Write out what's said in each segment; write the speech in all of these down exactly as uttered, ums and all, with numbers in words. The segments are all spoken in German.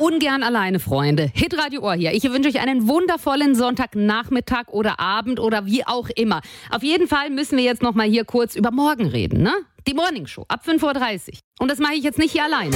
ungern alleine, Freunde. Hitradio Ohr hier. Ich wünsche euch einen wundervollen Sonntagnachmittag oder Abend oder wie auch immer. Auf jeden Fall müssen wir jetzt noch mal hier kurz über morgen reden, ne? Die Morning Show ab fünf Uhr dreißig. Und das mache ich jetzt nicht hier alleine.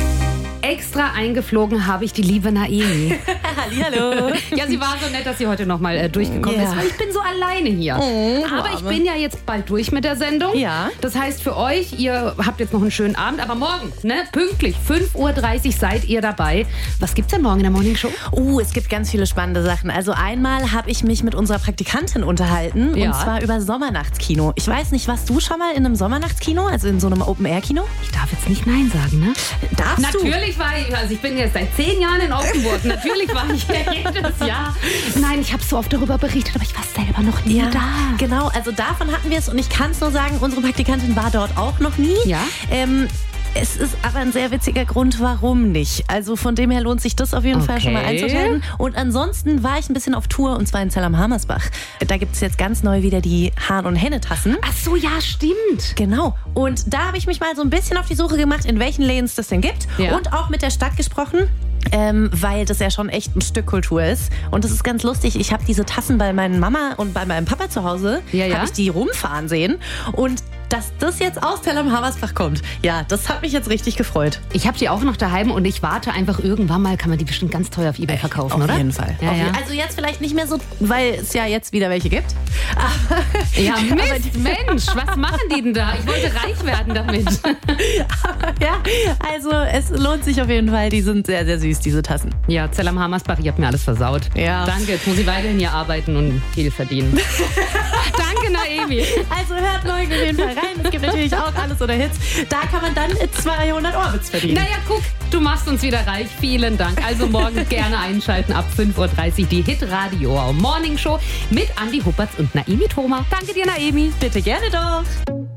Extra eingeflogen habe ich die liebe Naemi. Hallihallo. Ja, sie war so nett, dass sie heute noch mal äh, durchgekommen ja. ist, weil ich bin so alleine hier. Oh, aber ich bin ja jetzt bald durch mit der Sendung. Ja. Das heißt für euch, ihr habt jetzt noch einen schönen Abend, aber morgen, ne, pünktlich, fünf Uhr dreißig seid ihr dabei. Was gibt's denn morgen in der Morning Show? Uh, es gibt ganz viele spannende Sachen. Also einmal habe ich mich mit unserer Praktikantin unterhalten Ja. und zwar über Sommernachtskino. Ich weiß nicht, warst du schon mal in einem Sommernachtskino, also in so einem Open-Air-Kino? Ich darf jetzt nicht Nein sagen, ne? Darfst Natürlich war ich, also ich bin jetzt seit zehn Jahren in Offenburg. Natürlich war ich ja jedes Jahr. Nein, ich habe so oft darüber berichtet, aber ich war selber noch nie Ja, da. genau. Also davon hatten wir es und ich kann es nur sagen, unsere Praktikantin war dort auch noch nie. Ja. Ähm, es ist aber ein sehr witziger Grund, warum nicht. Also von dem her lohnt sich das auf jeden Okay. Fall schon mal einzuschalten. Und ansonsten war ich ein bisschen auf Tour und zwar in Zell am Hammersbach. Da gibt es jetzt ganz neu wieder die Hahn- und Henne-Tassen. Ach so, ja, stimmt. Genau. Und da habe ich mich mal so ein bisschen auf die Suche gemacht, in welchen Läden es das denn gibt. Ja. Und auch mit der Stadt gesprochen. Ähm, weil das ja schon echt ein Stück Kultur ist. Und das ist ganz lustig. Ich habe diese Tassen bei meiner Mama und bei meinem Papa zu Hause, Ja, ja. habe ich die rumfahren sehen. Und dass das jetzt aus Zell am Hammersbach kommt, ja, das hat mich jetzt richtig gefreut. Ich habe die auch noch daheim und ich warte einfach irgendwann mal, kann man die bestimmt ganz teuer auf eBay verkaufen, auf oder? jeden Fall. Ja, Auf ja. je- Also jetzt vielleicht nicht mehr so, weil es ja jetzt wieder welche gibt. Aber, Ja, aber Mist, Mensch, was machen die denn da? Ich wollte reich werden damit. ja, also es lohnt sich auf jeden Fall. Die sind sehr, sehr süß, diese Tassen. Ja, Zell am Hammersbach, ihr habt mir alles versaut. Ja. Danke, jetzt muss ich weiterhin hier arbeiten und viel verdienen. Danke, Naemi. Also hört morgen auf jeden Fall rein. Es gibt natürlich auch Alles oder Hits. Da kann man dann zweihundert Orbits verdienen. Naja, guck, du machst uns wieder reich. Vielen Dank. Also morgen gerne einschalten ab fünf Uhr dreißig die Hitradio Morning Show mit Andi Huppertz und Naemi Thoma. Danke dir, Naemi. Bitte gerne doch.